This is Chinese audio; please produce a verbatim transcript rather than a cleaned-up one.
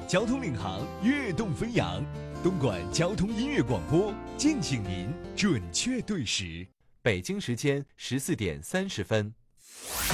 交通领航，跃动飞扬。东莞交通音乐广播，敬请您准确对时。 北京时间十四点三十分。